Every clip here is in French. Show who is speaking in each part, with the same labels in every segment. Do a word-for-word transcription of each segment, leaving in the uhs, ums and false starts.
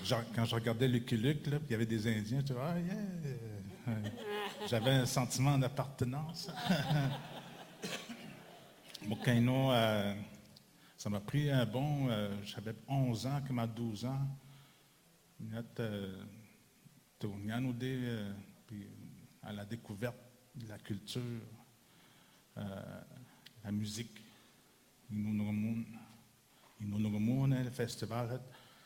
Speaker 1: quand je regardais Lucky Luke, là, puis il y avait des Indiens, je disais, ah, yeah! J'avais un sentiment d'appartenance. Mokaino, euh, ça m'a pris un bon, euh, j'avais onze ans, comme à douze ans. Puis à la découverte de la culture, euh, la musique, Inunuramun, Inunuramun, le festival.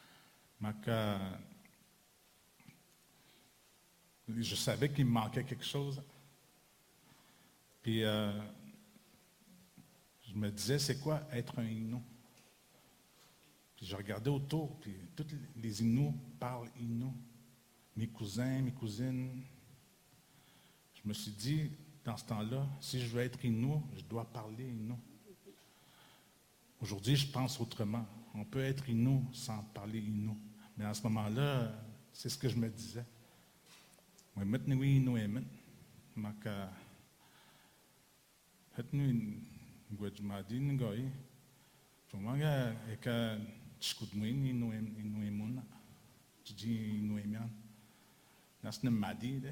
Speaker 1: Je savais qu'il me manquait quelque chose. Puis euh, je me disais, c'est quoi être un Innu? Puis je regardais autour, puis tous les Innus parlent Innu. Mes cousins, mes cousines. Je me suis dit, dans ce temps-là, si je veux être Innu, je dois parler Innu. Aujourd'hui, je pense autrement. On peut être Innu sans parler Innu. Mais à ce moment-là, c'est ce que je me disais. Oui, maintenant, oui, Innu est maintenant. Maka, maintenant, Guajmadi, Ngoy. Chumaga, Eka, Chkudmuin, Innu est mon. Tu dis Innu est mian. Nas ne m'a dit.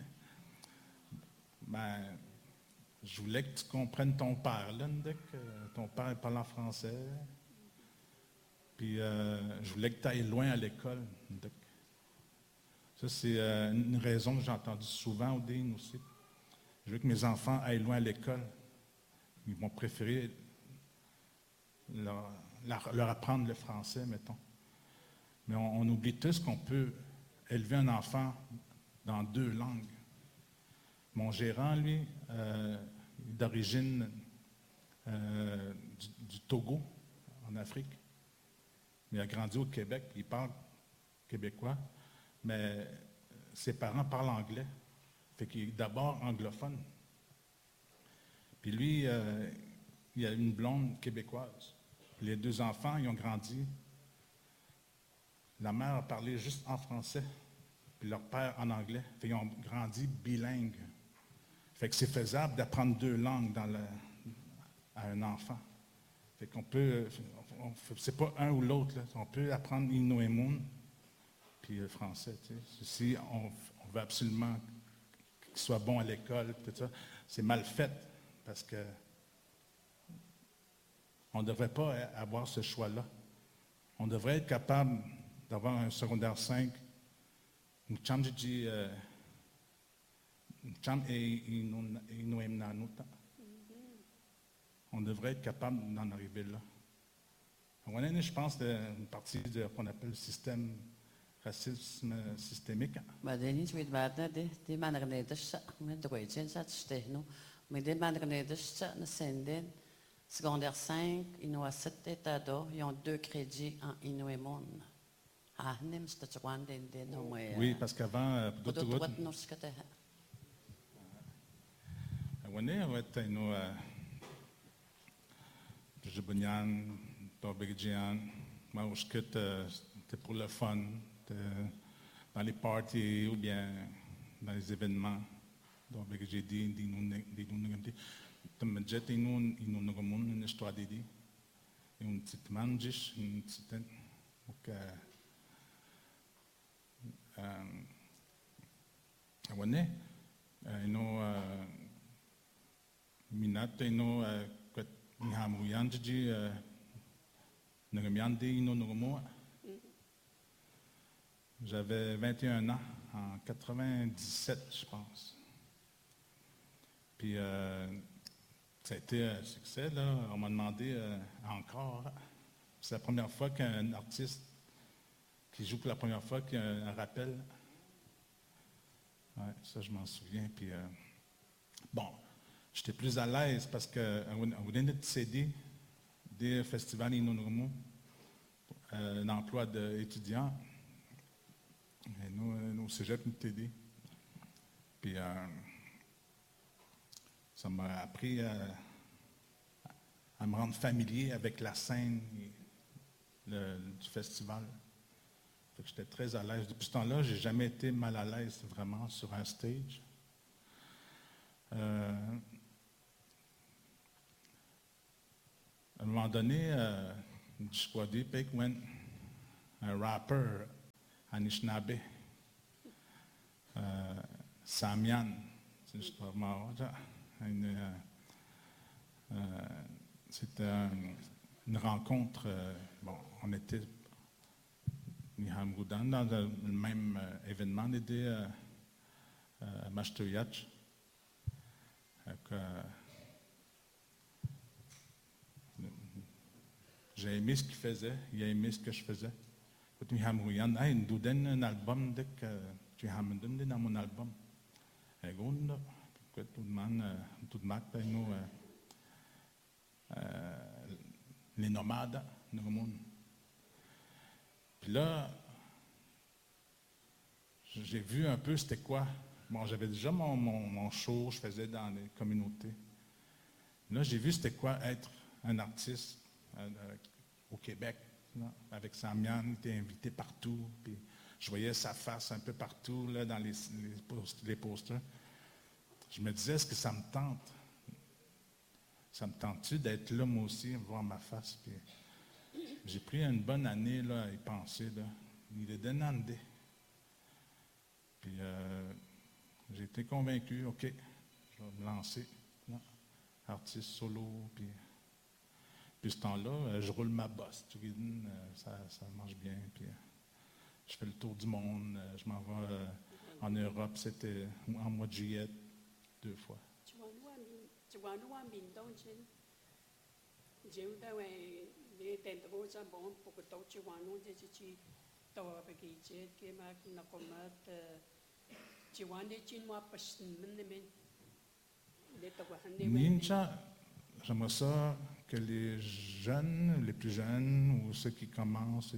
Speaker 1: Ben, je voulais que tu comprennes ton père, là, que ton père parle en français. Puis euh, je voulais que tu ailles loin à l'école. Ça, c'est euh, une raison que j'ai entendue souvent au D I N aussi. Je veux que mes enfants aillent loin à l'école. Ils vont préférer leur, leur, leur apprendre le français, mettons. Mais on, on oublie tous qu'on peut élever un enfant dans deux langues. Mon gérant, lui, euh, est d'origine euh, du, du Togo, en Afrique. Il a grandi au Québec, il parle québécois, mais ses parents parlent anglais. Fait qu'il est d'abord anglophone. Puis lui, euh, il a une blonde québécoise. Les deux enfants, ils ont grandi. La mère a parlé juste en français, puis leur père en anglais. Fait qu'ils ont grandi bilingues. Fait que c'est faisable d'apprendre deux langues dans le, à un enfant. Fait qu'on peut, on, c'est pas un ou l'autre, là. On peut apprendre Innu et Mun, puis le français, tu sais. Si on, on veut absolument qu'il soit bon à l'école, tout ça, c'est mal fait, parce que on ne devrait pas avoir ce choix-là. On devrait être capable d'avoir un secondaire cinq, une chamjiji, on devrait être capable d'en arriver là. Je pense que c'est une partie de qu'on appelle le système racisme systémique.
Speaker 2: Maar dit is niet waar dat de die mannen nee dus met de wezen zat stehen, maar die mannen nee dus na senden secondaire cinq, ils ont sept états d'or, ils ont deux crédits en Innu et Mun. Ah, nem c'est quoi den den no mais.
Speaker 1: Oui, parce qu'avant
Speaker 2: d'autres routes nous ce que tu
Speaker 1: on est ouais tu nous je bonyan Dobegjian, moi je quitte c'était pour le fun dans les parties ou bien dans les événements. Donc j'ai dit des nous des nous comme j'ai dit nous nous nous comme une histoire d'idée et une petite mangish une petite donc euh on est nous minat nous que nous avons eu anji j'avais vingt et un ans, en quatre-vingt-dix-sept, je pense. Puis, euh, ça a été un succès, là. On m'a demandé euh, encore. C'est la première fois qu'un artiste qui joue pour la première fois, qui a un, un rappel. Ouais, ça, je m'en souviens. Puis, euh, bon, j'étais plus à l'aise parce qu'on venait de céder des festivals Innu euh, d'emploi d'étudiants. Et nous, nous, cégep nous t'aider. Puis, euh, ça m'a appris à, à me rendre familier avec la scène le, du festival. Fait que j'étais très à l'aise. Depuis ce temps-là, j'ai jamais été mal à l'aise vraiment sur un stage. Euh, à un moment donné, euh, un rapper Anishinaabe, euh, Samian, c'est une histoire marrante. Une, euh, euh, c'était un, une rencontre, euh, bon, on était Nihamgoudan dans le même euh, événement d'aider euh, euh, Mashtoyach. Euh, j'ai aimé ce qu'il faisait, il a aimé ce que je faisais. Quand Nihamgoudan, hey, nous donne un album dès que tu as donné dans mon album. Et gond, que tout le monde, tout le monde, nous, euh, euh, les nomades, nous monde. Puis là, j'ai vu un peu c'était quoi. Bon, j'avais déjà mon, mon, mon show, je faisais dans les communautés. Là, j'ai vu c'était quoi être un artiste euh, au Québec, là, avec Samian, il était invité partout, puis je voyais sa face un peu partout là, dans les, les, post, les posters. Je me disais, est-ce que ça me tente? Ça me tente-tu d'être là, moi aussi, voir ma face? Puis j'ai pris une bonne année là, à y penser. Là. Il est denandé. Puis euh, j'ai été convaincu, OK, je vais me lancer. Là, artiste solo. Puis, puis ce temps-là, je roule ma bosse. Ça, ça marche bien. Puis je fais le tour du monde. Je m'en vais euh, en Europe. C'était en mois de juillet, deux fois. Ninja, j'aimerais ça que les jeunes, les plus jeunes, ou ceux qui commencent,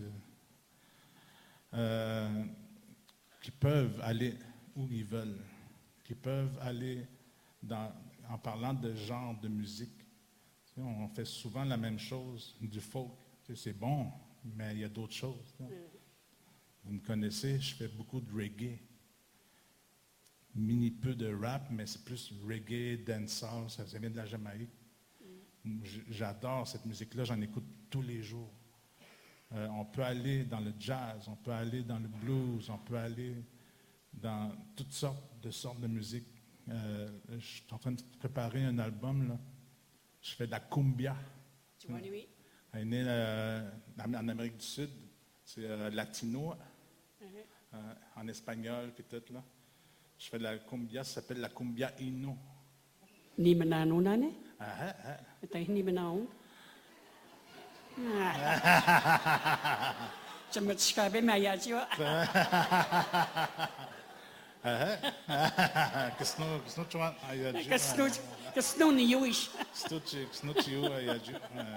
Speaker 1: euh, qui peuvent aller où ils veulent, qui peuvent aller dans, en parlant de genre de musique. Tu sais, on fait souvent la même chose, du folk. Tu sais, c'est bon, mais il y a d'autres choses. Tu sais. Vous me connaissez, je fais beaucoup de reggae. Mini peu de rap, mais c'est plus reggae, dancehall, ça vient de la Jamaïque. Mm. J'adore cette musique-là, j'en écoute tous les jours. Euh, on peut aller dans le jazz, on peut aller dans le blues, on peut aller dans toutes sortes de sortes de musique. Euh, je suis en train de préparer un album, là. Je fais de la cumbia. Tu vois, oui. Elle est née euh, en Amérique du Sud, c'est euh, latino, mm-hmm. euh, en espagnol, peut-être là. Je fais de la cumbia, ça s'appelle la cumbia Innu.
Speaker 3: Ni menano nane?
Speaker 1: Ah ah.
Speaker 3: Tay ni menao. Jamat skabe maya jiwa.
Speaker 1: Ah. Kasno, kasno chuma ayaju.
Speaker 3: Kasno, kasno ni yuish.
Speaker 1: Kasno chi, kasno chiu ayaju.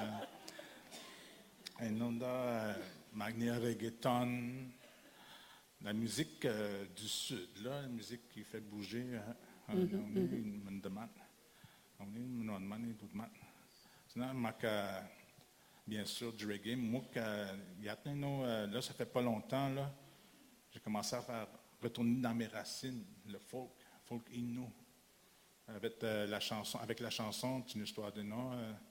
Speaker 1: Et non da magnia reggaeton. La musique euh, du Sud, là, la musique qui fait bouger, hein, mm-hmm, on est mm-hmm. une demande. On est une demande et tout le monde. Sinon, moi, bien sûr, du reggae, moi, là, ça fait pas longtemps, là, j'ai commencé à faire, retourner dans mes racines, le folk, folk Innu, avec, euh, la chanson, avec la chanson, c'est une histoire de nom,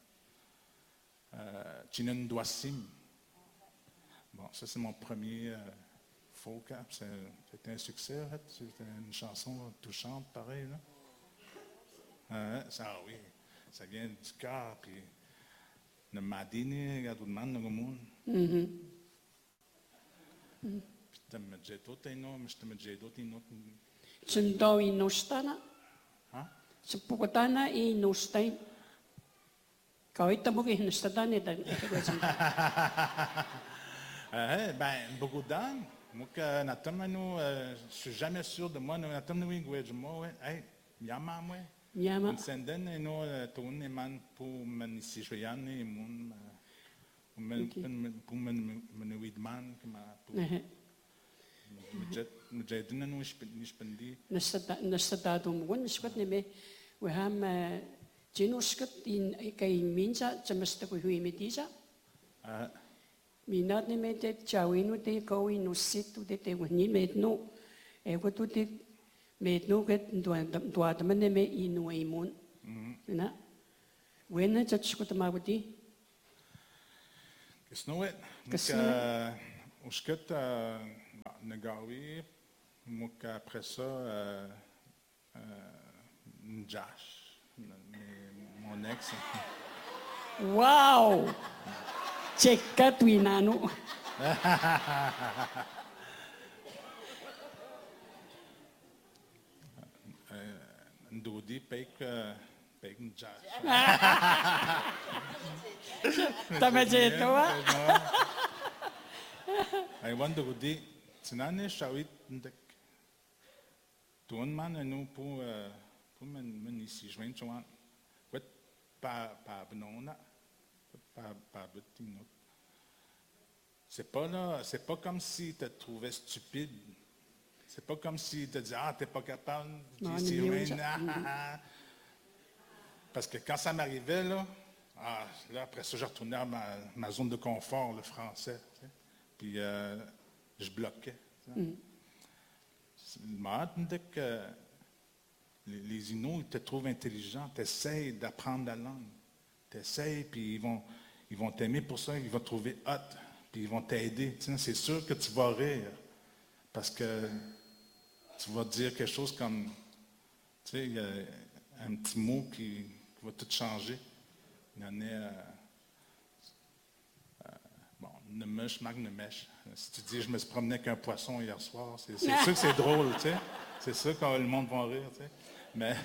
Speaker 1: Chinan Dwasim. Bon, ça, c'est mon premier. Euh, folk, hein? C'était un succès, en fait. C'était une chanson touchante, pareil, là. Euh, ça, oui, ça vient du cœur, puis le madini, regarde tout le monde, le monde. Puis tu me dis d'autres, non, mais je te me dis d'autres, non.
Speaker 3: Tu ne dois y nostana.
Speaker 1: Hein?
Speaker 3: Tu peux pas y nostana. Quand tu as vu une nostana, tu
Speaker 1: as ben, beaucoup d'âmes. Moi, je ne suis jamais sûr de moi. Je ne suis jamais hey, Yama, moi.
Speaker 3: Yama.
Speaker 1: Je suis jamais sûr de moi. Pour me si je vais aller, pour me pour me me widman, pour me j'ai donné nous je je pendi.
Speaker 3: Nasta nasta dum gun skot ne me we ham jenu skot in kai minja chamasta ko hui metisa.
Speaker 1: Ah.
Speaker 3: Minat ne mete chawinu te koi no situ te te wani metno e ko tu te metno ke tua tua te mene me inu imun na wena chachko te mabuti
Speaker 1: Kesnoet ka uskut Nagawi, moi après ça, euh, euh, Josh, mon ex.
Speaker 3: Wow! Cheka tuinano.
Speaker 1: Ndodi, pek, pek Josh.
Speaker 3: Tama jeto ah.
Speaker 1: Ay wan Ndodi, sinane shawit ndek. Tuon man anu pour pour men men ici joint joint. Wat pa pa benona. Pa pa betino. C'est pas là, c'est pas comme si tu te trouvais stupide. C'est pas comme si tu te disais, ah, t'es pas capable.
Speaker 3: Non,
Speaker 1: Ici,
Speaker 3: mais
Speaker 1: oui,
Speaker 3: oui,
Speaker 1: ah, ah, ah. Parce que quand ça m'arrivait, là, ah, là, après ça, je retournais à ma, ma zone de confort, le français. Tu sais. Puis euh, je bloquais. Tu sais. Mm. que les, les Inuits, ils te trouvent intelligent, tu essaies d'apprendre la langue. Tu essaies, puis ils vont ils vont t'aimer pour ça, ils vont te trouver hot, puis ils vont t'aider. Tu sais, c'est sûr que tu vas rire, parce que tu vas dire quelque chose comme, tu sais, il y a un petit mot qui, qui va tout changer. Il y en a, euh, euh, bon, ne mèche, mag ne mèche. Si tu dis, je me suis promené avec un poisson hier soir, c'est, c'est sûr que c'est drôle, tu sais. C'est sûr que le monde va rire, tu sais. Mais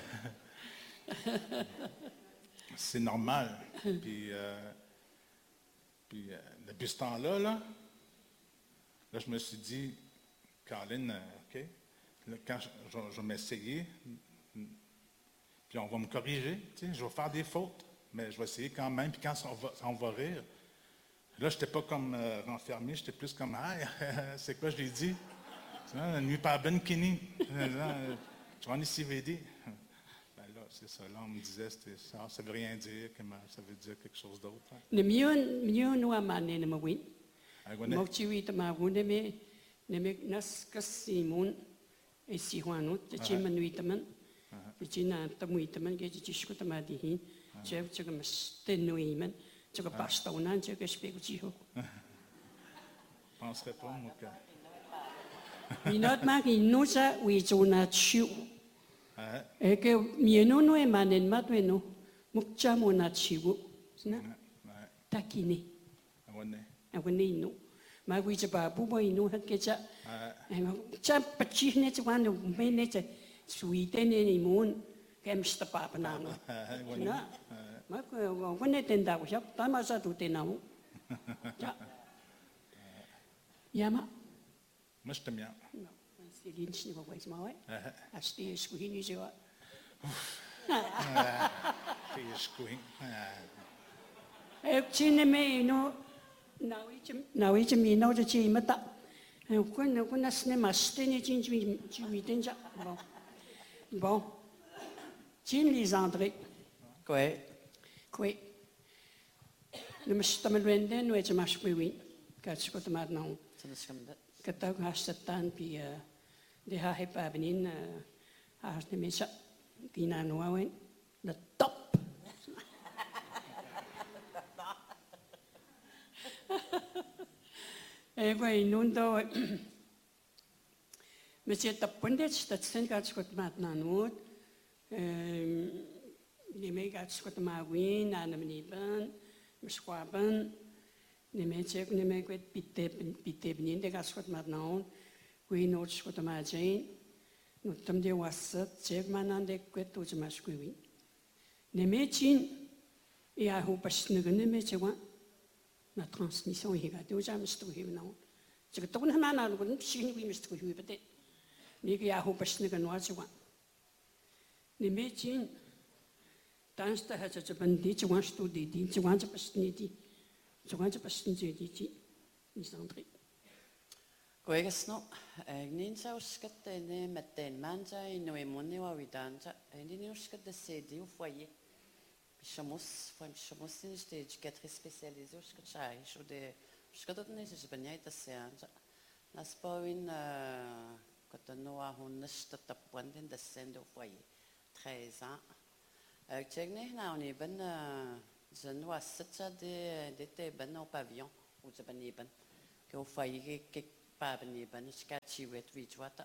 Speaker 1: c'est normal. Puis, euh, puis euh, depuis ce temps-là, là, là, je me suis dit, Caroline, OK, là, quand je, je, je vais m'essayer, puis on va me corriger, tu sais, je vais faire des fautes, mais je vais essayer quand même, puis quand on va, on va rire, là, je n'étais pas comme euh, renfermé, j'étais plus comme, ah, c'est quoi je l'ai dit? La nuit pas ben kini. Tu vas en ici V D. Ben là, c'est ça, là, on me disait, c'était ça, ça veut rien dire, ça veut dire quelque chose d'autre.
Speaker 3: Ne mion mion no amane ne mawin.
Speaker 1: Ah, ouais,
Speaker 3: Mo chiwi ta ma wune me ne me nas kasimun e si huanu te chi manui ta man. Te chi na ta mui ta man ke chi sku ta ma di hin. Che che ka mas te nui man. Che ka pasta unan che ka spe ku chi ho.
Speaker 1: Penserais pas, moi, que...
Speaker 3: Minot ma ki nusa wi chuna chiu.
Speaker 1: Ah,
Speaker 3: E ke mienu no e manen matwe no. Mukcha mo na chiu. Na
Speaker 1: ouais,
Speaker 3: takini.
Speaker 1: ah, ouais,
Speaker 3: Aku ni inu. Ma wi cha ba bu bo inu hat ke cha.
Speaker 1: ah,
Speaker 3: Cha pachi ne cha wan me ne cha sui te ne ni mun. Kem sta pa pa na no.
Speaker 1: ah, ouais,
Speaker 3: Na. Ma ko ko ne ten da ko cha ta ma sa tu te na mu. Cha. Yama.
Speaker 1: moi, je t'aime bien.
Speaker 3: No. Si lin chi ko wais ma wai.
Speaker 1: Ah,
Speaker 3: Asti sku hin ni jo.
Speaker 1: puis je couille. Ah,
Speaker 3: E chi ne me ino na wi cha na wi cha mi no cha chi ma ta. E ko ne ko na sne ma ste ne chin chi chi mi ten cha. Bon. Bon. Chin les André.
Speaker 2: Kwe,
Speaker 3: Kwe. Ne me sta me rende no e cha mas kwe wi. Ka chi ko ta ma na.
Speaker 2: sanaskamda.
Speaker 3: Ka ta ha sta tan pi de ha he pa benin ha ne me cha ki na no wen. The top. E ko inun do me che ta punde sta tsen ka chi ko ta ma na no. Ni me ga chi ko ta ma wi na na ni ban. Me schwa ban. Ni me che ni me ko pitte pitte benin de ga chi ko ta ma na. Wi no chi ko ta ma jain. No tam de wasat che ma na de ko to chi ma schwi wi. Ne me chin e a ho pas ne ne me che wa na transmission hi ga do jam stu hi na che to na na na ko shi ni wi stu hi bete ni ga ho pas ne ga no che wa ne me chin dan sta ha che ban di che wa stu di di che wa che pas ni di che wa che pas ni di di ni sandri
Speaker 2: Koegasno, nin sa uskat ne maten manja ino e moni wa widanja, ni ni uskat de sedi au foyer. Pichamos, foi pichamos ni de éducatrice spécialisée uskat chai, ou de uskat ne je banya ita seanja. Nas pawin kotano a hunnas tatapuan den de sende au foyer. treize ans. Tjegne na on est ben je ne sais de de te ben au pavillon ou je ben ben que au foyer que babani ban ska chiwet vichwata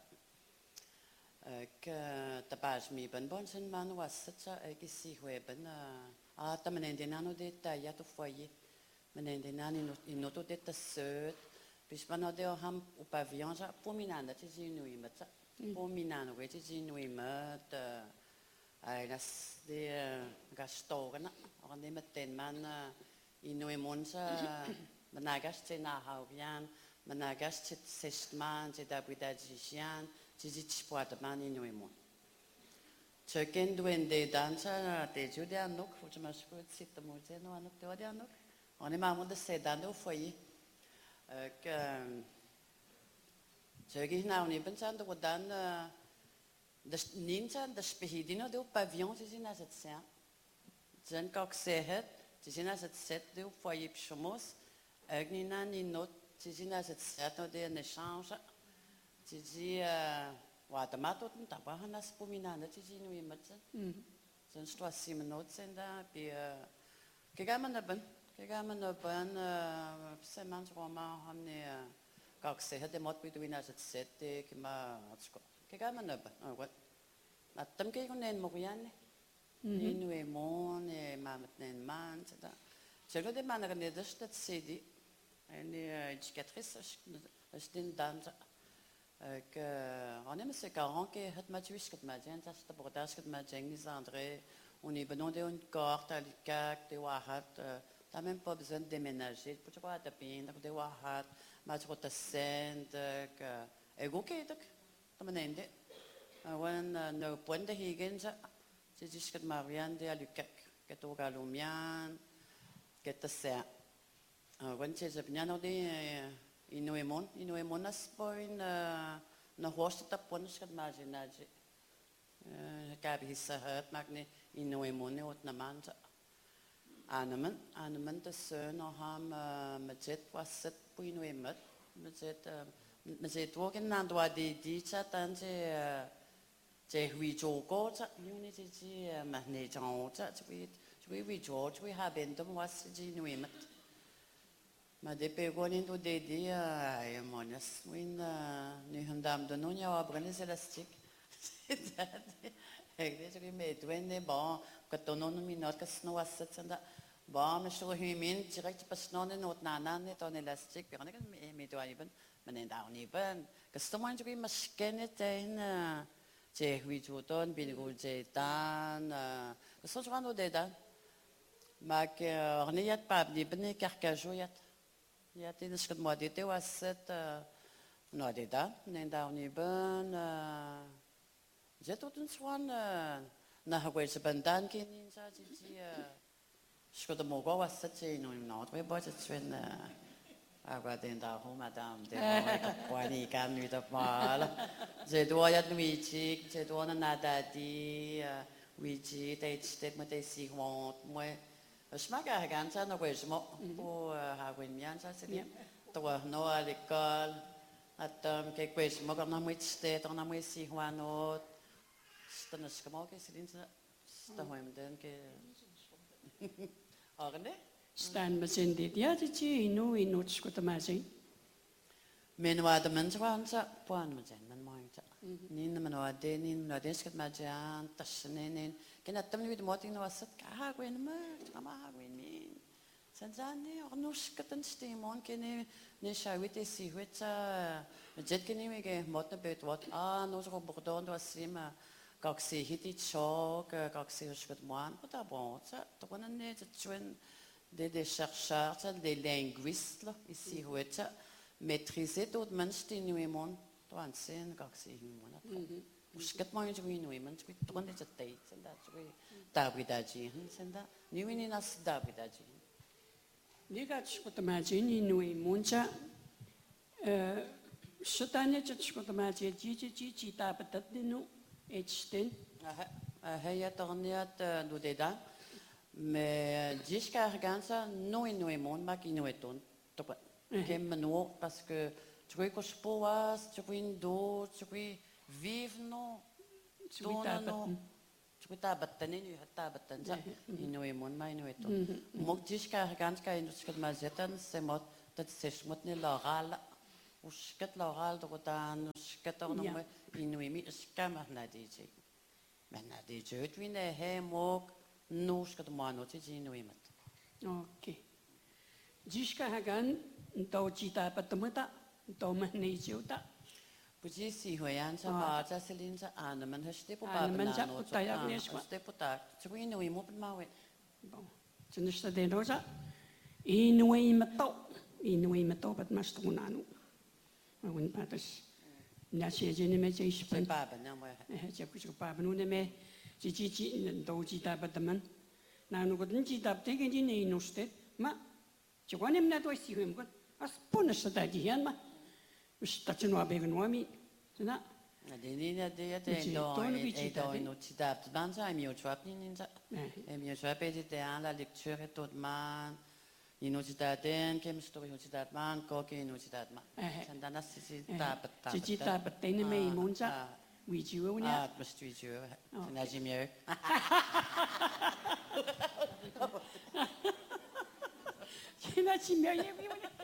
Speaker 2: que tapage mi ban bon sen man wasatsa ki si weben a ta menendinano de taya to foyer menendinani inoto de tasut puis man de ham au pavillon ja pominanda ti zinui matsa pominano we ti zinui mat ai las de gastogana on de meten man inui monsa managas tena hauvian managas tit sestman ti da budajian ti ti poate man inui mon Cheken duende danza te jude anok fuch masku sit mo te no anok te ode anok on est maman de sedando foyer que Cheki na oni pensando wadan de ninja de spehidino de pavillon ti na zet sen zen kok sehet ti na zet set de foyer pchomos agnina ni not ti na zet set no de en échange ti di Wat matot ta pa hanas pominanda ti nu imatsen. Sen sto sim not senda bi ke gamen na ben ke gamen na ben se man roma hamne kak se het mot bi duina zet set ke ma atsko. Ke gamen na ben wat. Matam ke konen mo yan. Ni nu e mon e mamet nen man da. Selo de man ne de stat sedi. En éducatrice as din danza. que on aime ce quarante que het matuish que madjen ça c'est pour das que madjen les André on est besoin une carte à l'icak de wahat t'as même pas besoin de déménager pour tu vois tapin de wahat match rota send que ego que donc t'as menende wan no point de higgins c'est juste que marianne de à l'icak que tu galumian que ta c'est wan c'est bien on dit Inuemon, Inuemon nas poin na hosta ta ponas kad marginaji. Kabi sahat magne Inuemon ne ot namanta. Anaman, anaman ta se no ham majet waset pu Inuemat, majet majet wogen nan doa de di cha tan je je hui jo go cha yuni ji ji mahne jang cha chui chui hui jo chui ha ben dom was ji Inuemat. Ma de pegonin do de dia ai monas win ni handam do nonya abrnes elastic ek de je me twenne bon que non mi not que sno asset senda bon me so himin direct pas non not nana ne ton elastic puis on est me do even men da on even que sto man je mas kenne ten je hui joton bin gol je dan que so jrando de dan ma que on yat pa ni bne carcajo yat Ja, dit is het maar dit was het nou dit dan nee daar niet ben je tot een swan na hoe ze ben dan geen in zo die schot de mogo was het je nou nou we bought het when aber den da hoe madame de kwani kan nu dat maar je doit het nu chic je doit na da die we je dat stek met de zich want moi Smaga ganza no quesmo o hagwin mianza se to no alikol atam ke quesmo ko na muit ste to na muit si huano stana skamo ke silin sta hoem den ke orne
Speaker 3: Staan we zijn dit ja dit je inu inu tskota mazi.
Speaker 2: men wa de men zwanza puan me zen men mointa nin men wa de nin no desket ma jan tasnenen ken atam ni de moting no wasat ka hagwin ma ma hagwin min sanzani ornus katan stemon ken ne shawite si huetsa jet ken ni ge motna bet wat a no zo bordon do sima kak se hiti chok kak se shkot moan ota bon ça to konan ne tchwen des des chercheurs des linguistes là ici huetsa maîtriser tout le monde qui nous aimons toi en scène quand c'est nous on a parce que moi je vais nous aimer je vais tourner cette tête c'est là je vais tabidaji c'est là nous ni nas tabidaji
Speaker 3: Nika tskota mazi ni nui muncha sutane tskota mazi ji ji ji ji ta patat dinu etsten
Speaker 2: ah ah ya torniat do deda mais jusqu'à regarder nous nous aimons ma qui nous étonne Kem no parce que tu vois que je poas, tu vois une do, tu vois vivre no, tu vois no, tu vois tabatane ni tabatane ça, ino emon ma ino eto. Mok dis ka gans ka ino skat mazetan se mot dat ses mot ne l'oral, uskat loral dotan uskat on
Speaker 3: Ja.
Speaker 2: me inuimi skama na D J. Men na D J tu ne he mok nu uskat mo ano ti inuimat.
Speaker 3: Okay. Jishka hagan to cita patamata to mahni ciuta.
Speaker 2: Puji si hoyan sa ma sa selin sa ana man haste po pa
Speaker 3: Anaman sa
Speaker 2: no
Speaker 3: utayak niya siya.
Speaker 2: haste po ta tu inuimo pa mawe.
Speaker 3: Bon. Sinista de rosa. Inuwi mato. Inuwi mato pat mas tunanu. Awin patas. Na siya jini me jay
Speaker 2: Pa
Speaker 3: span.
Speaker 2: pa na mo.
Speaker 3: Eh, siya ko siya pa banu ne me ci ci ci to cita pataman. Na nu ko din cita tege din ne inuste. Ma ci ko nem na to si hum ko. As punas sa tagihan ma. Basta cino abeg nuami. Na.
Speaker 2: Na dini na de te
Speaker 3: Uci,
Speaker 2: do
Speaker 3: tono
Speaker 2: e
Speaker 3: bici
Speaker 2: do
Speaker 3: tadi.
Speaker 2: no ci da ban sa mi o chwap ni ninja.
Speaker 3: Eh.
Speaker 2: E mi o chwap e te la lecture e tot man. Ino ci da den kem story o ci da man ko ke ino ci da man.
Speaker 3: Eh.
Speaker 2: Sandana si si ta pa
Speaker 3: Ci ci ta patene me imunza. Wi ci wo nya.
Speaker 2: Ah, mas tu ju. Na ji mieux.
Speaker 3: Kina ci me ye wi nya.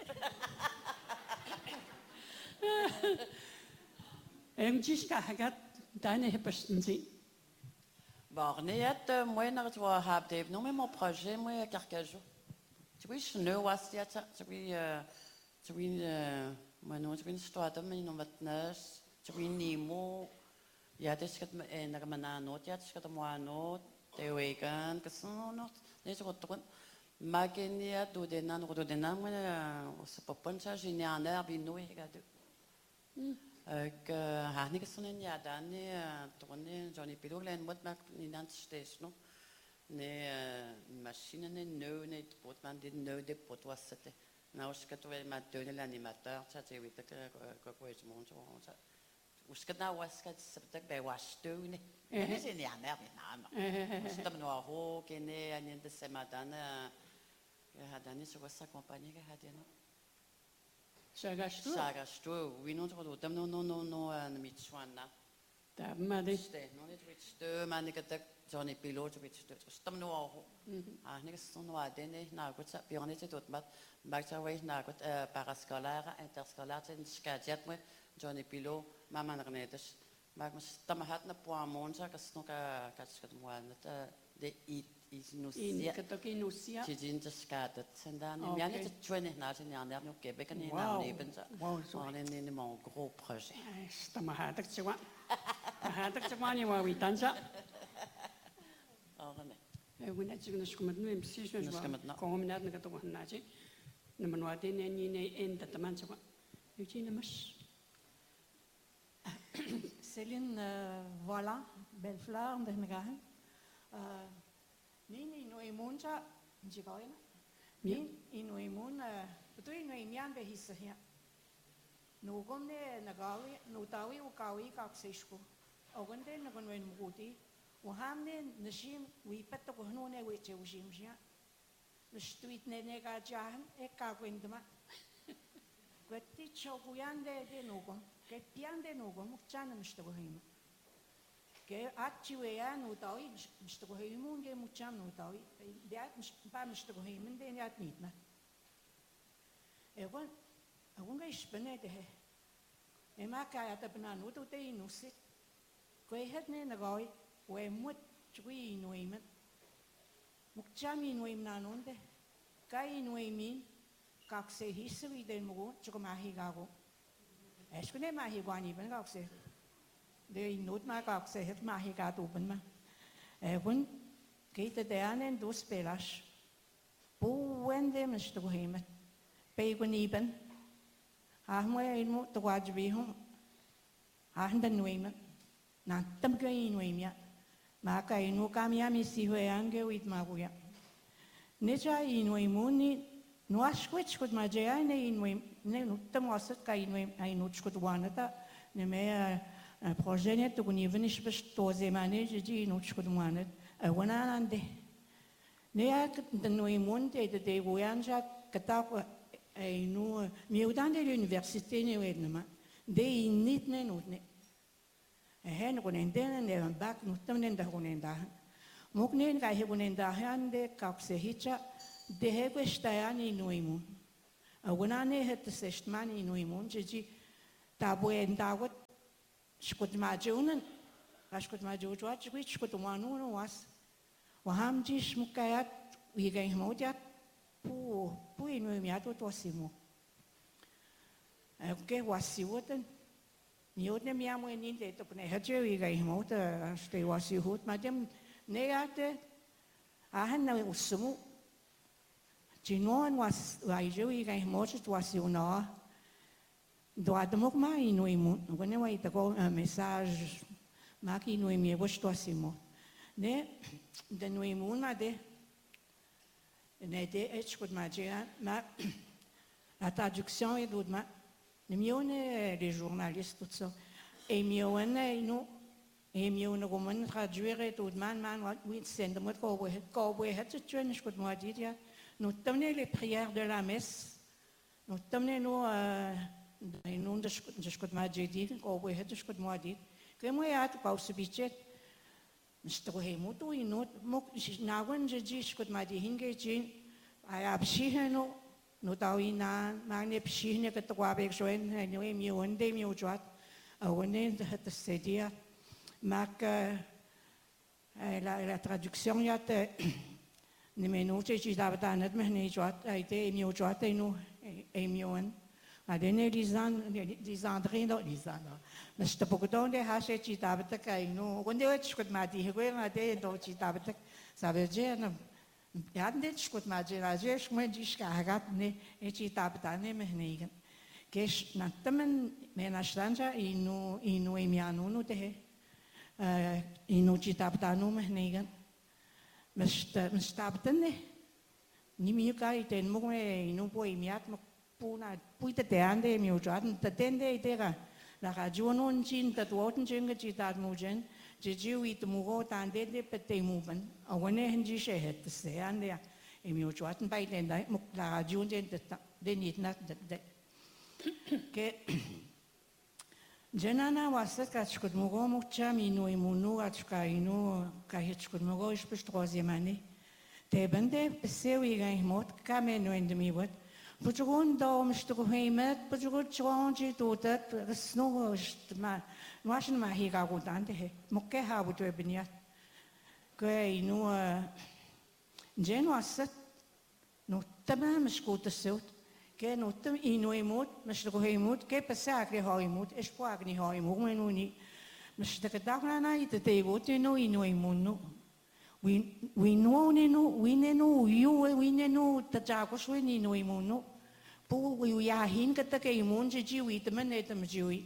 Speaker 3: Em ci ska hagat dane hepastinzi.
Speaker 2: Bon, net moi na tu hab de no mon projet moi Carcajou. Tu vois je ne was ja tu vois tu vois moi non tu vois histoire mais non vatnas tu vois ni mo ja det ska en när man har nåt ja det ska mo nåt det är vegan que så nåt det så gott magenia do de nan do de nan moi och så på puncha genianer vi nu är det que har ni sån en ja där ni tronne Johnny Piloglen mot mak ni nan station ne machine ne no ne pot man dit no de pot was c'était na os que tu es ma donner l'animateur ça c'est oui que que quoi je monte ça os que na was que c'est be was tu ne ne c'est ni amer ni na os que no ho que ne ani de semadana hadani so was accompagner hadani
Speaker 3: Sagastu.
Speaker 2: Sagastu, oui, non, non, non, non, non, non, mit Schwanna.
Speaker 3: Ta ma de.
Speaker 2: Ste, non, it wit de, man ik het Johnny Pilot wit de. Stam no al. Ah, nik ston no adene, na gut sa pione te tot mat. Maak sa we na gut parascolaire, interscolaire, in skadiat me Johnny Pilot, mama na netes. Maak me stam hat na po monza, kas no ka kaskat mo na de it is no
Speaker 3: In
Speaker 2: sia.
Speaker 3: katoki nusia.
Speaker 2: Ci din skadet. En dan
Speaker 3: Oké.
Speaker 2: ja net twintig na zijn jaar net nog Quebec en in
Speaker 3: Wauw.
Speaker 2: leven.
Speaker 3: Wauw, zo.
Speaker 2: On in in mon gros projet.
Speaker 3: Sta ma hatak ciwa. Ma hatak ciwa ni wa wi tanza.
Speaker 2: Oh nee.
Speaker 3: E wina ci gna skumat no M C
Speaker 2: Na skumat no.
Speaker 3: ko minat na kato na ci. Na manwa de ne ni ne en ta taman ciwa. Yu ci na mas.
Speaker 4: Céline, euh, voilà, belle fleur, de Megan. Nini no imunja, njigoina. Nin ino imun, betul ino imian behisa ya. No gomne nagawi, no tawi o kawi kak seisku. Ogonde na gonwe muguti. Uhamne nashim wipat to kohno ne weche ushim ya. Nashtuit ne ne ka jahan e ka kwendma. Gwetti chokuyande de nogom. Getiande nogom mukchana nishtogohima. Ke atchiweya no tawi nishtogohimun ge mukcham no tawi. Deat ba nishtogohimun de deat nitma. Egon egon ge spene de he. Ema kaya ta bana no to te inusit. Kwe het ne nagoi we mut chui noimen. Mukchami noim nanonde. Kai noimin kak se hisri den mo chumahi gago. Eskune mahi gwani ben kak se. De not ma kak se het mahi ga tu ben ma. Egon keite de anen dos pelas. Bu wende mis to hemet. Pe goniben. Ah mo e mo to wajbi ho. Ah den noimen. Na tam kai noimia. Ma kai no kamia mi si ho ange wit ma buya. Ne cha i noimuni no askwet kut ma je ai ne noim ne no tam wasat kai noim ai no chkut wanata ne me projet ne to ni venish bes to ze mane je ji no chkut wanat a wana ande ne ya de noimun te de de voyanja kata ai no mi udan de l'université ne wednama de init ne no ne hen gonen den ne bak no tam ne da gonen da muknen kai he gonen da hande kap se hicha de he questa ani noimu أوناني هت سشتماني إنو يمون جي تابوين داوت شكوت ما جونن شكوت ما جوجوات شكوت شكوت وانون واس وهم جيش مكايات ويجي هموديات بو بو إنو يمياتو توسيمو أوكي واسيوتن نيوتن ميامو إنين تيتو بني هجي ويجي همود أشتي واسيوت ما جم نيات أهنا وسمو جنون واس وايجو يجي همود تواسيونا doado mo ma ino imo ngone wa itako message ma ki ino imi wo sto asimo ne de no imo na de ne de et kot ma dia ma la traduction est d'autres ma ne mione les journalistes tout ça et mione ino et mione comment traduire tout man man oui send mo ko we ko we het tuen kot ma dia nous tenons les prières de la messe nous tenons nos إنه ندش ندش كنت مع جديد أو واحد ندش كنت مع جديد كم يات باوس بيجت مستوى هموتو إنه مك ناون جديش كنت مع جديد هنجين أي أبشيه إنه نتاوينا ما نبشيه نكتوا بيك شوين إنه ميون دي ميوجات أو إنه هتستديا ماك la la traduction يات نمنو تيجي دابتا ندمه نيجات أيدي ميوجات إنه أيميون Adene Lisan, Lisandre, no, Lisandre. Na stapogdon de hashe chitabata kaino. Onde eu te mati, regoe na de do chitabata. Sabe je na. Já de escut mati, na je como descarregat ne e chitabata ne mehnigan. Que na tamen me na stranja e no e no emiano no de. Eh e no chitabata no mehnigan. Mas mas tabata ne. Ni mi kai ten mo e no po emiat mo puna puita te ande mi ujaten te tende itera la radio non chin te tuoten chinga chitat mujen je jiwi te mugo tande de pete muben awane hinji shehet se ande e mi ujaten bai den dai la radio den de nit na de ke jenana wasat ka chkut mugo mucha mi no imunu achka ino ka chkut mugo is bis troisième année te bende sewi gai mot ka me no endemi wat Pujugun dom struhemet, pujugun chonji tutat, snow ma, washin ma higa gudante he, mokke ha butu ebniat. Kwe inu jenu asat, no tamam skut sut, ke no tam inu emut, mstruhemut, ke pasakri hoimut, espoagni hoimut menuni. Mstakadagna na ite gut inu inu emunu. We we know nenu, we nenu, you we nenu, tajagos we ninu emunu. Pu we ya hin kata ke imun je jiwi temen ne tem jiwi.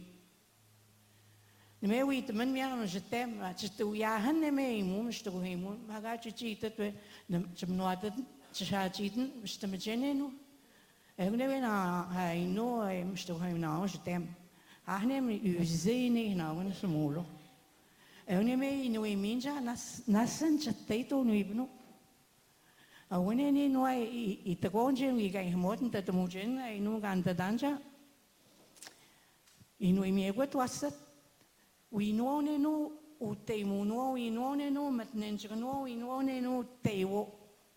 Speaker 4: Ne we temen mi am je tem, je tu ya han ne me imun sto go imun, maga je ji tet we ne jem no atet je sha ji den sto me jenenu. E ne we na ha ino em sto go na je tem. Ah ne mi uzine na wen smulo. E ne me ino e minja nas nasen je teito no ibnu. A wene ni no ai I te gonje wi ga hmoten te mujen ai no ganta danja. I no I mi egot wasat. Wi no ne no u te mu no wi no ne no met nenje no wi no ne no te wo.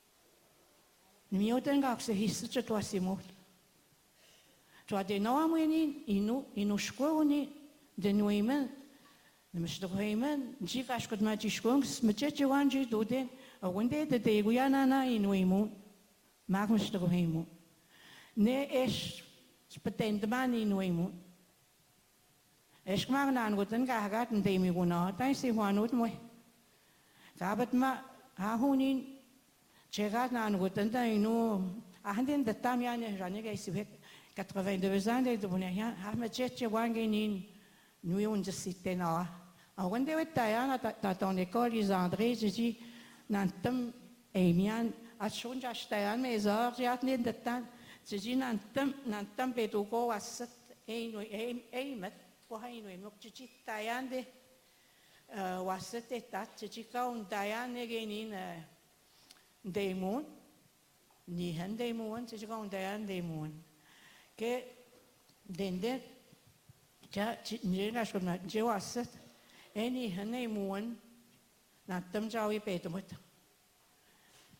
Speaker 4: Ni o tenga se hisse che to asimo. To de no amweni I no I no shkoni de no imen. Ne mishto heimen ji ka shkot ma ji shkongs me che che wanji do de Wende de te guyana na inuimu, mag mis to heimu. Ne es spetend man inuimu. Es mag na ngoten ga gat de mi guna, tai si wanut mo. Gabat ma ha hunin chegat na ngoten da inu, a handen de tam ya ne jane ga si quatre-vingt-deux ans de bonia, ha me che che wanginin, nu un je sitena. A wende wet ta ya ta ton école Lisandre, je dis Nantam Emian, a schon ja steyan me zar jat ne de tan, je dis nantam nantam betu ko wasat ein ein eimet, ko hainu emok je dis tayan de wasat etat, je dis ka un tayan ne genin demon, ni han demon, je dis ka un tayan demon. Ke dende ja ni na shona je wasat eni han demon Natam jawi petumut.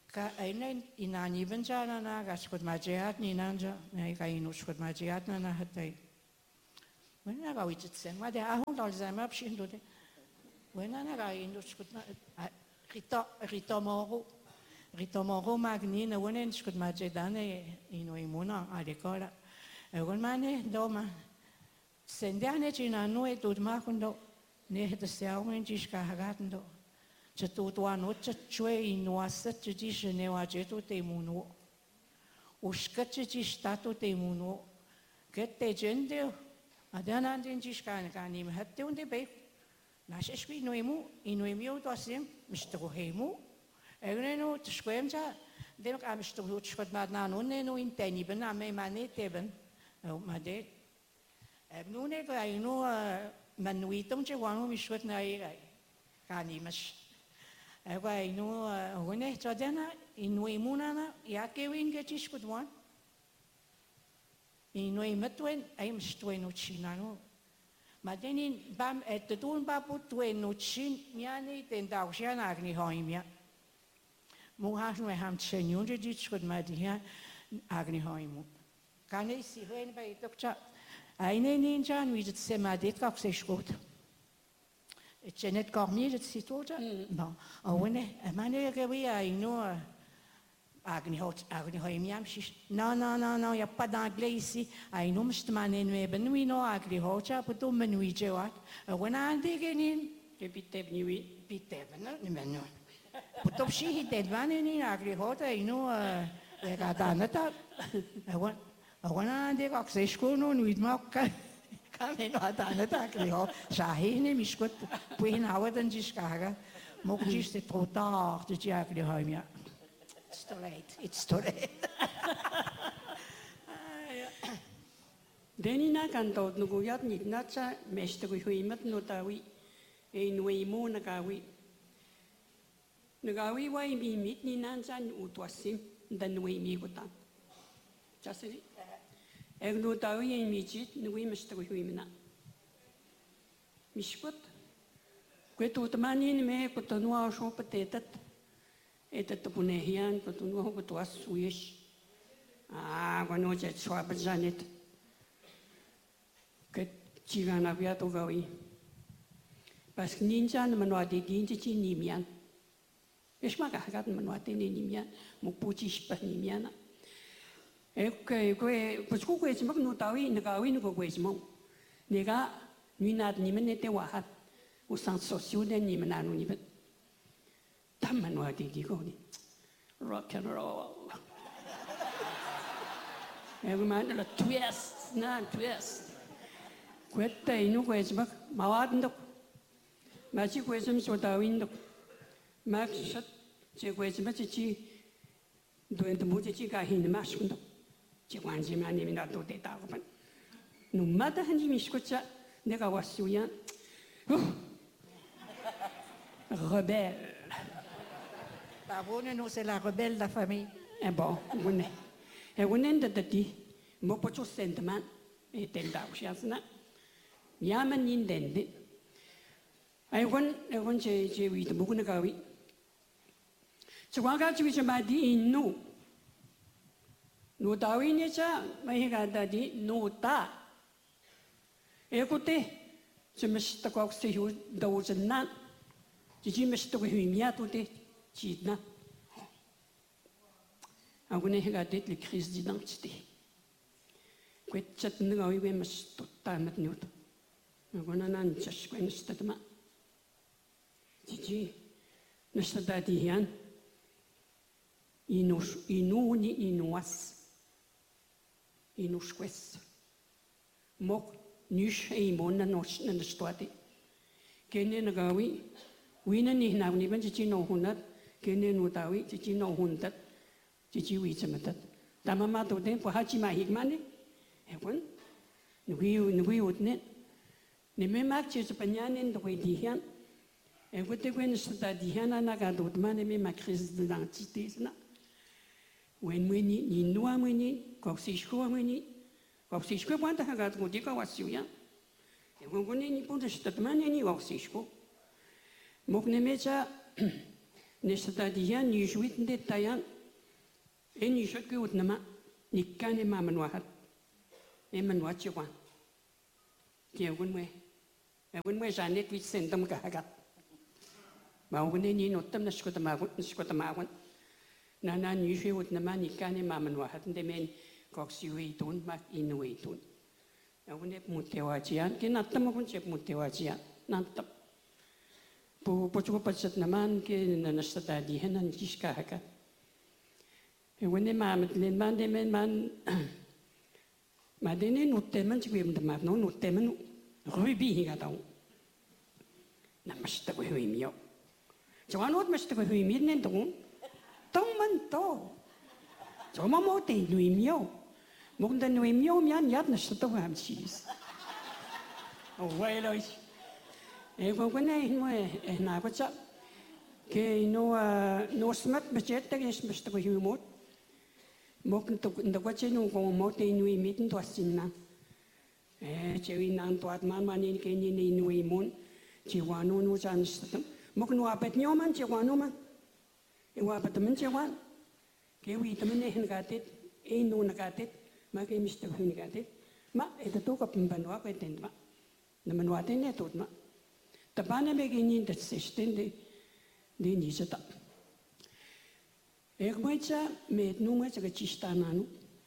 Speaker 4: Ka aina inani benjana na gaskut majiat ni nanja na ka inuskut majiat na na hatai. Wena ga witsen ma de ahun dal zama pshindo de. Wena na ga inuskut na rito rito moro rito moro magni na wena inuskut majedane ino imuna adekola. Egon mane doma sendiane china no e tut ma kundo ne het stel men jiska hagaten do. Ce tot oano ce chue inoasă ce giș neoage tu te munu. Ușcă ce giș tatu te munu. Că te gende adana din giș can canim hatte unde bei. Nașe șpi noimu inoimiu toasim mistru heimu. Egnenu tșcoem ja de am mistru tșcot ma na nu ne nu inteni ben am mai mane teben. Ma de nu ne că ai nu manuitom ce oanu mișcot na ai canimaș. Ewa inu hune chodena inu imunana ya kewin ke chiskutwan inu imetwen aim stwen uchinano madenin bam etun babu twen uchin miani den daushan agni hoimia muhas me ham chenyun je chiskut madia agni hoimu kane si wen bei dokcha aine ninjan wijt semadet kak se skut Jeanette Cormier, je sais tout ça? Non. Ah oui, mais manière que oui, il nous agni hot agni hoimiam shish. Non non non non, il y a pas d'anglais ici. Ai nous mst manen we ben we no agni hocha, puto men we jewat. When I dig in,
Speaker 3: Ke piteb ni wi.
Speaker 4: pite ben ni men no. Puto shi hit van in agni hota, ai nous e ga danata. When when I dig ok se shkono nu idmak. Kami no adana takli ho shahine mishkut puin hawadan jiskaga mokjis te trop tard de jakli hoimia. It's too late. It's too late.
Speaker 3: Denina kan tot nugu yat nit natsa meste gu huimat no tawi e nui mo nagawi. Nagawi wai mi mit ni nansan utwasim dan nui mi gutan. Jasiri. Egnu tawi e mi jit nui meste gu huimina. Mishkut. Kwetu tamani ni me kutanua sho patetat. Etat punehian kutanua kutuas suyesh. Ah, quando c'è sua bajanet. Che ci gana via to gawi. Pas ninja na manwati ginti ci nimian. Esma ka hagat manwati ni nimian, mu puchi spa nimiana. Ecco, que pues ku que smak no tawi na gawi no ko esmo. Nega ni nat ni menete wahat. O sans socio de ni menanu ni bet. Tam manwati gi ko ni. Rock and roll. Ego man la twist, na twist. Quetta inu quesma mawad ma ci quesma so da windo ma shat ci quesma ci ci doente mu ci ga hin ma shundo ci 관지 많이 민다 또 됐다 고 누마다 한지 미스코차 내가 왔슈야 rebelle.
Speaker 4: Pavone no c'est la rebelle de la famille.
Speaker 3: Eh bon, on est. E on est de ti, mo pocho sentiment e tenda usciasna. Yaman indende. Ai on e on che che wi de bukuna gawi. Ci waga ci wi ma di innu. No dawi ne cha mai ga da di no ta. E kote ci mista ko se hu da uzna. Ci ci mista ko hu mia to te ci na. On a regardé les crises d'identité. Quoi de cette nuit, oui, mais c'est tout à maintenant. On a un cherche quoi ne sait pas. Titi, ne sait pas dire. Inu inu ni inuas. Inu sques. Mok nush e mon na nos na stoate. Kene na gawi. Wina ni na ni ban titi no hunat. Kene no tawi titi no hunat. Cici wi cemetat. Tama ma to den po hachi ma hikmane. Ekon. Nui nui utne. Ne me mak che panyane ndo wi dihan. Ekon te kwen sta dihan na ga do mane me ma crise d'identité na. Wen mweni ni noa mweni, ko si shko mweni. Ko si shko panta ga go di ka wasiu ya. Ekon kone ni ponte sta mane ni ko si shko. Mok ne mecha Nestadian ni juit de tayan en ni shot gut nama ni kan ma manwahat e manwat chwan tiang kun me e kun me janet wit sentam ka hagat ma kun ni no tam na shkota ma kun shkota ma kun na na ni juit nama ni kan ma manwahat de men kok siwi tun mak inui tun e kun e mutewajian ke natam kun chep mutewajian natam po po chupa pachat naman ke na nastadi henan kiska haka e wene ma metlen man de men man ma de ne nutte man chwem de ma no nutte man rui bi hinga tau na masta ko hui mio chawan ot masta ko hui mi nen tong tong man to choma mo te nui mio mo kun de nui mio mian yat na sta to ham chis o wai lo e ko ko nei mo e na ko cha ke no no smat budget te is must ko hu mo mo kun to ndo ko che no ko mo te nui mit to sin na e che wi nan to at man man ni ke ni ni nui mon chi wa no no chan sta mo kun wa pet nyo man che wa no man e wa pet man che wa ke wi te man ne hen ga tet e no na ga tet ma ke mis te hu ni ga tet ma e to ko pin ban wa ko ten ma na man wa te ne tot ma Tabana begini dat sisten de de nizata. Ik moitsa met noemen ze gechistananu.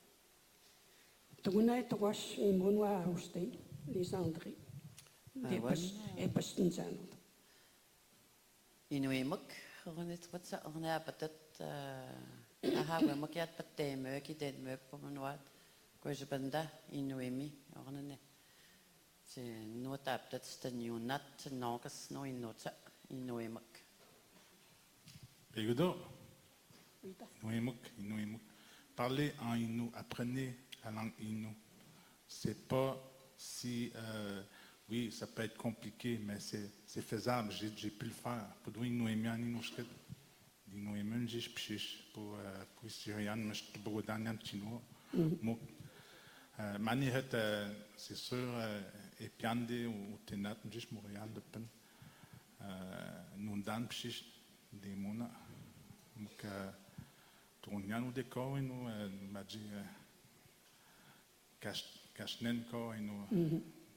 Speaker 3: Toen hij was in Monwa Hoeste, Lisandri. De pas e pastin zanu.
Speaker 2: Inuimuk, gewoon het wat ze gewoon hebben dat aha we moet je het thema ki dit me op mijn wat. Koos benda Inuimi, gewoon ne. Se no tap dat stanju nat no kas no inota Inuimuk.
Speaker 1: Écoutez, Inuimuk, Inuimuk. Parlez en Innu, apprenez la langue Innu. C'est pas si, euh, oui, ça peut être compliqué, mais c'est faisable. J'ai pu le faire. Pour nous, Inuimian, Inushket, Inuimian, j'ai pichish pour pour Syrian, mais je te brodan un petit mot. Muk. Mani het, c'est sûr, et piande ou tenat, j'ai Montréal de pen. Nous dan pichish des mona. Donc, Tournian ou des corps, nous, m'a dit, Kachnen corps, nous,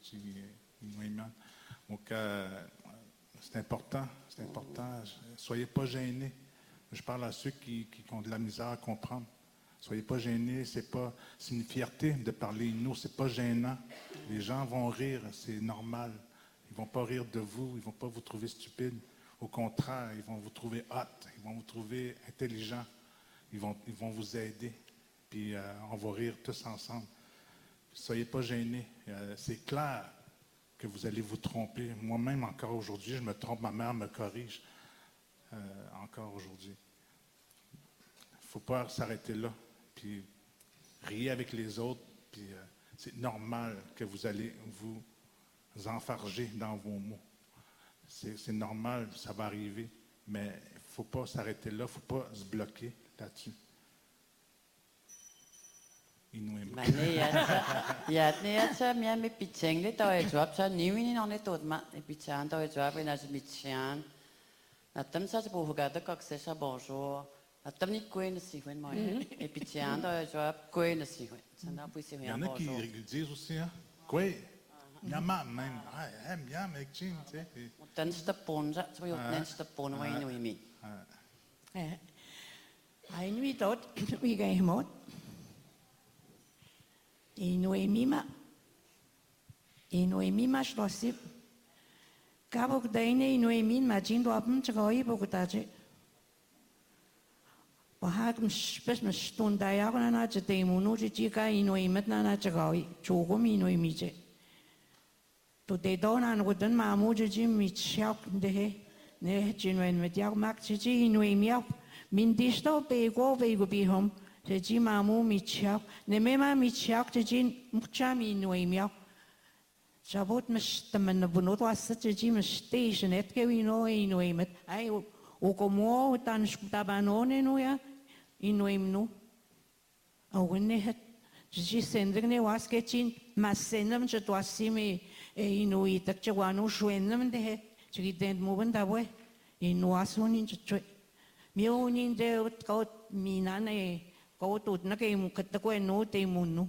Speaker 1: donc, c'est important, c'est important. Soyez pas gênés. Je parle à ceux qui, qui ont de la misère à comprendre. Soyez pas gênés, c'est pas, c'est une fierté de parler nous, c'est pas gênant. Les gens vont rire, c'est normal. Ils vont pas rire de vous, ils vont pas vous trouver stupide. Au contraire, ils vont vous trouver hot, ils vont vous trouver intelligent, ils vont, ils vont vous aider. Puis euh, on va rire tous ensemble. Soyez pas gênés. Euh, c'est clair que vous allez vous tromper. Moi-même, encore aujourd'hui, je me trompe. Ma mère me corrige euh, encore aujourd'hui. Il ne faut pas s'arrêter là. Puis riez avec les autres. Puis euh, c'est normal que vous allez vous enfarger dans vos mots. C'est normal, ça va arriver. Mais il ne faut pas s'arrêter là. Il ne faut pas se bloquer là-dessus.
Speaker 2: Ja, nee, het is meer met pitching. Dit al je job, zo nieuw in nog niet tot maar pitching, dat je job in als pitching. Dat dan zou je boven gaan, dat ik zeg bonjour. Dat dan niet koeien is gewoon maar. Et pitching, dat je job koeien is gewoon. Ça n'a pas si
Speaker 1: bien. Il y en a qui disent aussi, hein, quoi? Nyama même, ah, aime bien avec Jim, tu sais.
Speaker 2: Dan is de pon, zo je ook net de pon waar je nu mee.
Speaker 4: Hij nu tot, wie ga je moet? Inuimima, Inuimima slosip. Kabuk daine Inuimin majin doapm chagoi bogutaje. Bahagm spes me stundaya na na chete munu chichika Inuimet na na chagoi. Chugum Inuimije. To de donan gudan mamu jim michak dehe. Ne jinwen met yak mak chichi Inuimiak. Min disto pego pego bihom. Jadi mamu michak, nemema michak jadi mucam inuimiak. Sabut mesti menabunut wasat jadi mesti senet ke ino inuimet. Ay ukomo tan skutabanon inuya inuimnu. Awalnya het jadi sendiri was kecin mas sendam jatuasimi inuit tak jawanu suenam deh. Jadi den mungkin tahu inuasunin jatuh. Miunin de kaut minane kaut ut na kay katakwe no te munu.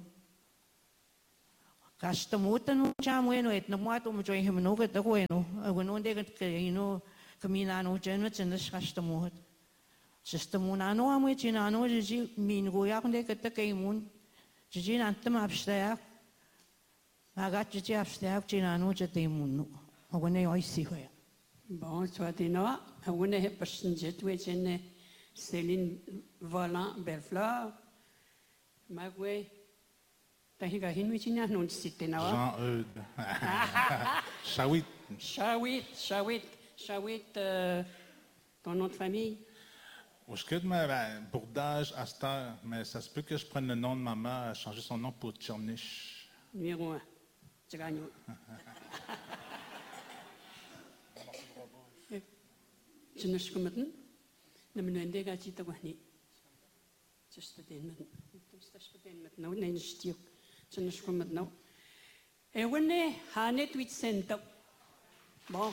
Speaker 4: Kastamuta no chamweno et no mato mo joy him no katakwe no. Agano de kay no kaminano chen chen das kastamuhat. Sistemunano amo chinano ji min goyak de katakay mun. Ji nantam abstayak. Magat ji abstayak chinano jate munu. Agane oi si hoya.
Speaker 3: Bon, soit dina, on est passenger, tu es une Céline Volant Bellefleur. Magwe, tahiga hinwichina non cité na.
Speaker 1: Jean-Eudes. Chawit.
Speaker 3: Chawit, Chawit, Chawit, ton nom de famille?
Speaker 1: Je suis de Bourdage à cette heure, mais ça se peut que je prenne le nom de maman, changer son nom pour Tchernich.
Speaker 3: Numéro un. Tu gagnes. Tchernich comme maintenant? Ne me demandez pas si tu gagnes. Tu sais pas maintenant. Tu sais pas maintenant. On est une stie. Tchernich comme maintenant. Et on est hanet huit cents. Bon.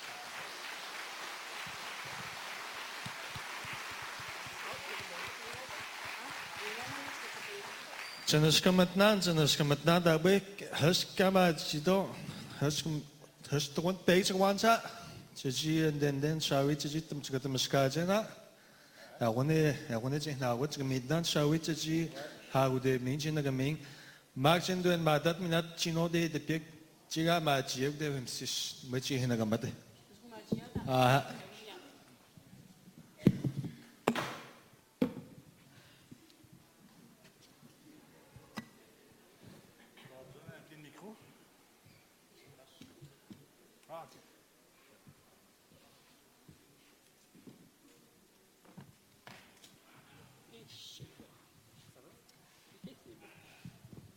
Speaker 5: Tjeneshka maintenant, tjeneshka maintenant, daarbij huskama jido, husk huskond bezig wansa, tjeji en den den shawi tjeji tum tjegat muskajena, ja wanneer ja wanneer zeg nou wat gemiddan shawi tjeji hou de mensen na gemeen, maak jen doen maar dat minat chino de de pek jiga ma jiek de hem sis met je hena gamate. Ah.
Speaker 1: Ah, ok.